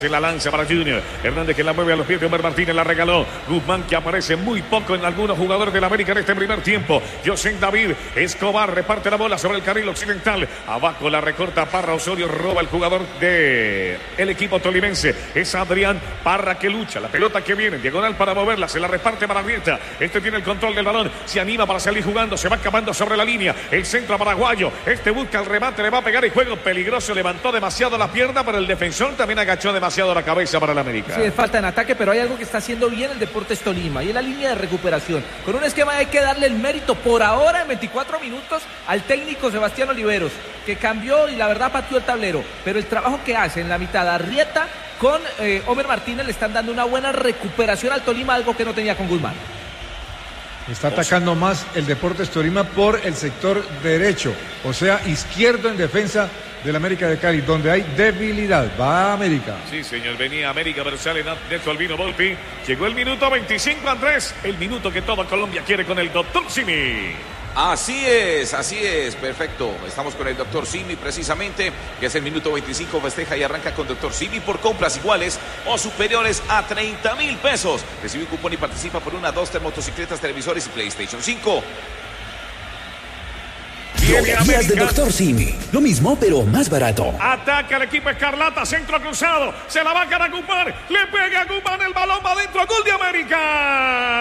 Se la lanza para Junior. Hernández que la mueve a los pies de Homer Martínez. La regaló. Guzmán que aparece muy poco en algunos jugadores de la América en este primer tiempo. José David Escobar reparte la bola sobre el carril occidental. Abajo la recorta Parra. Osorio roba el jugador del equipo tolimense. Es Adrián Parra que lucha. La pelota que viene. Diagonal para moverla. Se la reparte para Arrieta. Este tiene el control del balón. Se anima para salir jugando. Se va acabando sobre la línea. El centro paraguayo. Este busca el remate. Le va a pegar y juego peligroso. Levantó demasiado la pierna. Pero el defensor también agachó demasiado la cabeza para el América. Sí, falta en ataque, pero hay algo que está haciendo bien el Deportes Tolima y es la línea de recuperación. Con un esquema hay que darle el mérito por ahora en 24 minutos al técnico Sebastián Oliveros, que cambió y la verdad pateó el tablero. Pero el trabajo que hace en la mitad Arrieta con Homer Martínez le están dando una buena recuperación al Tolima, algo que no tenía con Guzmán. Está atacando más el Deportes Tolima por el sector derecho, o sea, izquierdo en defensa del América de Cali, donde hay debilidad. Va América. Sí, señor, venía América, pero sale Neto Albino Volpi. Llegó el minuto 25, Andrés. El minuto que toda Colombia quiere con el doctor Simi. Así es, perfecto. Estamos con el doctor Simi precisamente, que es el minuto 25, festeja y arranca con doctor Simi por compras iguales o superiores a 30,000 pesos. Recibe un cupón y participa por una, 2 motocicletas, televisores y PlayStation 5. Los días de Dr. Simi. Lo mismo, pero más barato. Ataca el equipo Escarlata, centro cruzado. Se la va a Guzmán. Le pega a Guzmán, el balón va adentro. Gol de América.